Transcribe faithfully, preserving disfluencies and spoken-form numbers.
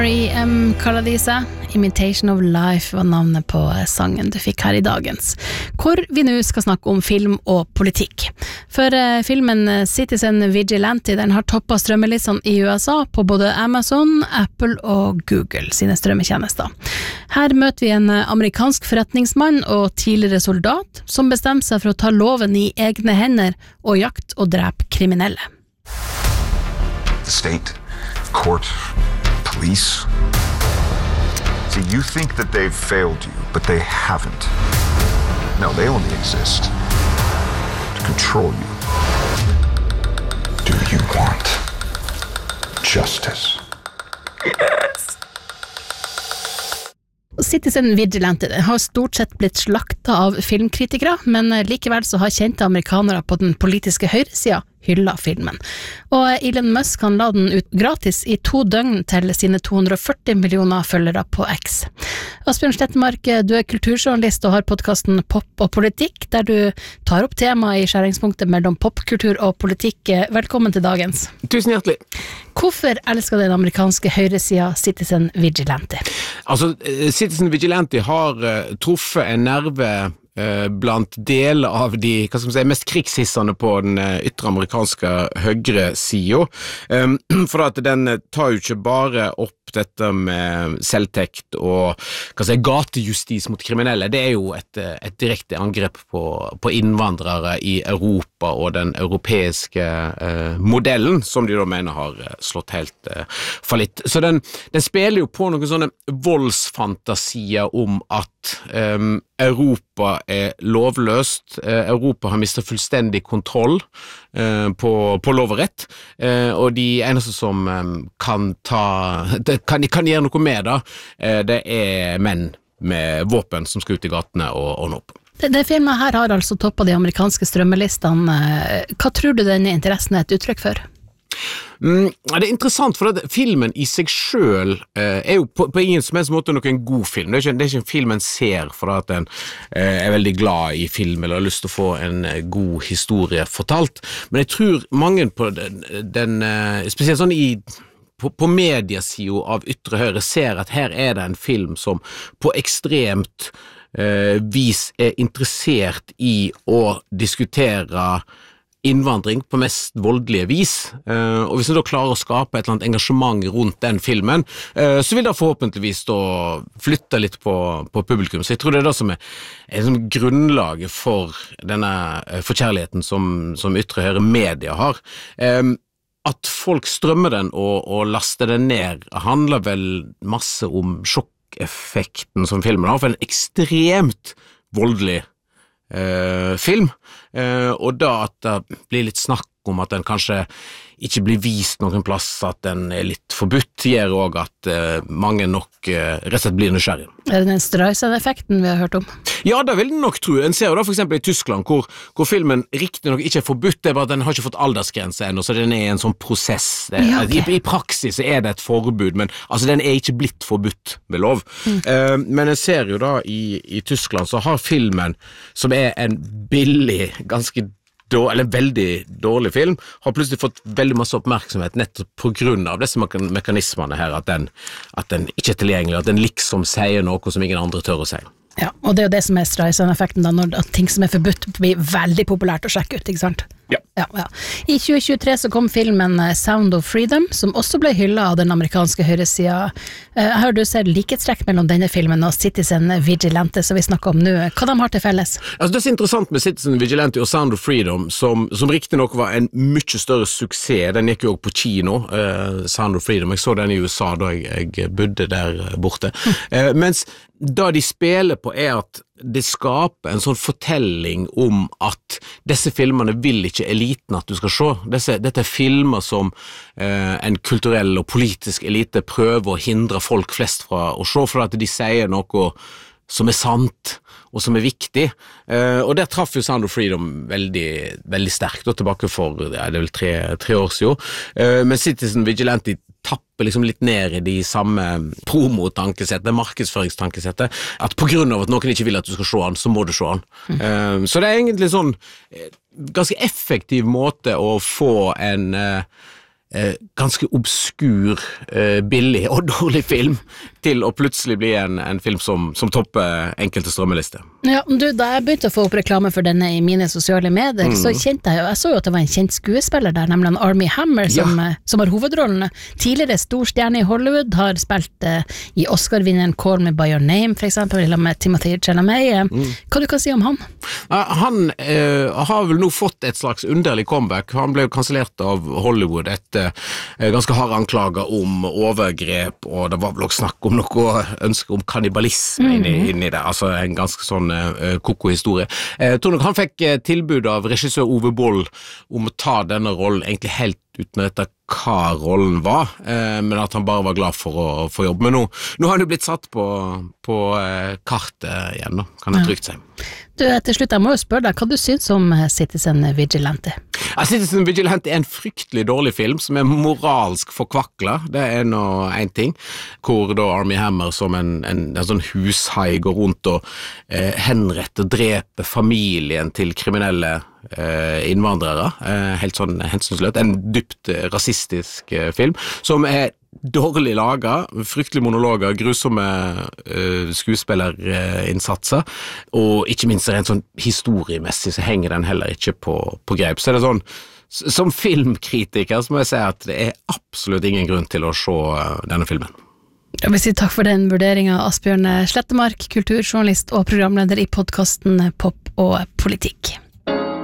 R E M kaller de seg. Imitation of Life var navnet på sangen du fikk her i dagens, hvor vi nå skal snakke om film og politikk. For eh, filmen Citizen Vigilante, den har toppet strømmelistene i U S A på både Amazon, Apple og Google sine strømmetjenester. Her møter vi en amerikansk forretningsmann og tidligere soldat som bestemmer seg for å ta loven i egne hender og jakt og drepe kriminelle. The state, court, police. See, you think that they've failed you, but they haven't. No, they only exist to control you. Do you want justice? Yes! Citizen Vigilante har stort sett blitt slakta av filmkritikere, men likevel så har kjente amerikanere på den politiske høyresida hylla filmen. Og Elon Musk kan la den ut gratis i to døgn til sine to hundre og førti millioner følgere på X. Asbjørn Stettemark, du er kulturjournalist og har podcasten Pop og politikk, der du tar opp temaet i skjæringspunktet mellom popkultur og politikk. Velkommen til dagens. Tusen hjertelig. Hvorfor elsker den amerikanske høyresida Citizen Vigilante? Altså, Citizen Vigilante har uh, truffet en nerve blant deler av de hva skal man si, mest krigshissene på den ytre amerikanske høyre siden. Um, for at den tar jo ikke bare opp dette med selvtekt og hva si, gatejustis mot kriminelle. Det er jo et, et direkte angrep på, på innvandrere i Europa og den europeiske uh, modellen, som de da mener har slått helt uh, fallitt. Så den, den spiller jo på noen sånne voldsfantasier om at um, Europa er lovløst, Europa har mistet fullstendig kontroll eh, på, på lov og rett, eh, og de eneste som eh, kan ta, kan, kan gjøre noe med det, eh, det er menn med våpen som skal ut i gatene og ordne opp. Det, det filmen her har altså toppet de amerikanske strømmelistene. Hva tror du denne interessen er et uttrykk for? Mm, det er interessant, for at filmen i seg selv eh, er jo på, på ingen som helst måte noen god film. Det er ikke, det er ikke en film en ser for at en eh, er veldig glad i film eller har lyst til å få en eh, god historie fortalt. Men jeg tror mange på den, den eh, spesielt sånn i på, på mediasiden av ytre høyre ser at her er det en film som på ekstremt eh, vis er interessert i å diskutere innvandring på mest voldelige vis, uh, og hvis vi da klarer å skape et eller annet engasjement rundt den filmen, uh, så vil det forhåpentligvis da flytte litt på, på publikum. Så jeg tror det er det som er, er som grunnlaget for denne forkjærligheten som, som ytre høyre media har. Um, at folk strømmer den og, og laster den ned handler vel masse om sjokkeffekten som filmen har, for en ekstremt voldelig Uh, film, uh, og da at det blir litt snakk om at den kanskje ikke blir vist noen plass, at den er litt forbudt, gjør også at uh, mange nok uh, rett og slett blir nysgjerrig. Er det den Streisand-effekten vi har hørt om? Ja, det vil den nok tro. En ser jo da for eksempel i Tyskland, hvor, hvor filmen riktig nok ikke er forbudt, det er bare at den har ikke fått aldersgrense ennå, så den er i en sånn prosess. Det, ja, okay. I, I praksis er det et forbud, men altså, den er ikke blitt forbudt ved lov. Mm. Uh, men jeg ser jo da i, i Tyskland så har filmen, som er en billig, ganske eller en veldig dårlig film, har plutselig fått veldig masse oppmerksomhet nettopp på grunn av disse mekanismene her, at den, at den ikke er tilgjengelig, at den liksom sier noe som ingen andre tør å si. Ja, og det er jo det som er Streisand-effekten da, når ting som er forbudt blir veldig populært å sjekke ut, ikke sant? Ja. Ja, ja. I tjue tjuetre så kom filmen Sound of Freedom, som også ble hyllet av den amerikanske høyresida. Jeg har du ser likhetstrekk mellom denne filmen og Citizen Vigilante, som vi snakker om nå. Hva de har til felles? Altså, det er så interessant med Citizen Vigilante og Sound of Freedom, som, som riktig nok var en mye større suksess. Den gikk jo også på kino, uh, Sound of Freedom. Jeg så den i U S A da jeg, jeg bodde der borte. Mm. Uh, mens da de spiller på er at det skaper en sånn fortelling om at disse filmene vil ikke eliten at du skal se. Disse, dette er filmer som eh, en kulturell og politisk elite prøver å hindre folk flest fra å se, for at de sier noe som er sant og som er viktig. Eh, og der traff jo Sound of Freedom veldig, veldig sterkt, og tilbake for ja, det er vel tre, tre år siden. Eh, men Citizen Vigilante tapper liksom litt ned i de samme promotankesettet, markedsføringstankesettet, at på grunn av at noen ikke vil at du skal se han, så må du se han. Mm. Uh, så det er egentlig sånn uh, ganske effektiv måte å få en uh, eh, ganske obskur, eh, billig og dårlig film til å plutselig bli en, en film som, som topper enkelte strømmelister. Ja, du, da jeg begynte å få opp reklame for denne i mine sosiale medier, mm. så kjente jeg jo, jeg så jo at det var en kjent skuespiller der, nemlig Armie Hammer, som, ja. som har hovedrollen. Tidligere stor stjerne i Hollywood, har spilt uh, i Oscar-vinneren Call Me By Your Name, for eksempel, eller med Timothée Chalamet. Mm. Hva du kan si om han? Uh, han uh, har vel nå fått et slags underlig comeback. Han ble jo kansellert av Hollywood etter uh, ganske harde anklager om overgrep, og det var vel også snakk om noe ønske om kannibalisme mm. inni, inni det, altså en ganske sånn uh, koko-historie. Jeg uh, tror nok han fikk uh, tilbud av regissør Ove Boll om å ta denne rollen egentlig helt uten å vite hva rollen var, eh, men at han bare var glad for å få jobb. Men nå, nå har han jo blitt satt på, på eh, kartet igjen, da. Kan jeg trygt si. Du, til slutt, jeg må jo spørre deg, hva du synes om Citizen Vigilante? Ja, Citizen Vigilante er en fryktelig dårlig film, som er moralsk forkvaklet. Det er nå en ting, hvor da Armie Hammer som en, en, en sånn hushai går rundt og eh, henretter, dreper familien til kriminelle eh, innvandrere. Eh, helt sånn hensynsløst. En dypt eh, rasistisk eh, film, som er dårlig laget, fryktelige monologer, grusomme uh, skuespillerinnsatser, og ikke minst rent sånn historiemessig så henger den heller ikke på, på greip. Så er det sånn, som filmkritiker så må jeg si at det er absolutt ingen grunn til å se uh, denne filmen. Jeg vil si takk for den vurderingen, Asbjørn Slettemark, kulturjournalist og programleder i podcasten Pop og Politikk.